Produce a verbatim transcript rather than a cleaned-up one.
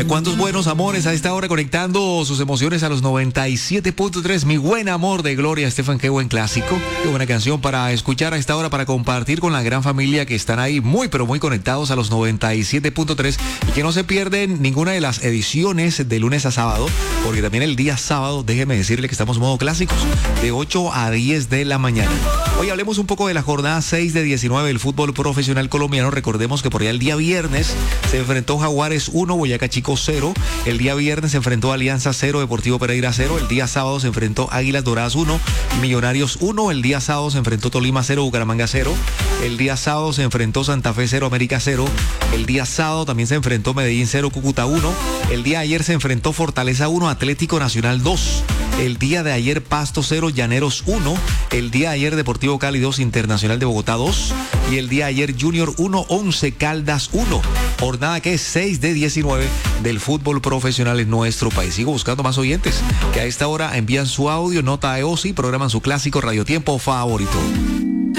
a cuántos buenos amores a esta hora conectando sus emociones a los noventa y siete punto tres. Mi buen amor de Gloria Estefan, qué buen clásico, qué buena canción para escuchar a esta hora, para compartir con la gran familia que están ahí muy pero muy conectados a los noventa y siete punto tres y que no se pierden ninguna de las ediciones de lunes a sábado, porque también el día sábado, déjeme decirle que estamos modo clásicos, de ocho a diez de la mañana. Hoy hablemos un poco de la jornada seis de diecinueve del fútbol profesional colombiano. Recordemos que por allá el día viernes se enfrentó Jaguares uno, Boyacá Chico cero. El día viernes se enfrentó Alianza cero, Deportivo Pereira cero. El día sábado se enfrentó Águilas Doradas uno, Millonarios uno. El día sábado se enfrentó Tolima cero, Bucaramanga cero. El día sábado se enfrentó Santa Fe cero, América cero. El día sábado también se enfrentó Medellín cero, Cúcuta uno. El día de ayer se enfrentó Fortaleza uno, Atlético Nacional dos. El día de ayer Pasto cero, Llaneros uno. El día de ayer Deportivo Cali dos, Internacional de Bogotá dos. Y el día de ayer Junior uno, Once Caldas uno. Jornada que es seis de diecinueve del fútbol profesional en nuestro país. Sigo buscando más oyentes que a esta hora envían su audio, nota de O S I, programan su clásico radiotiempo favorito.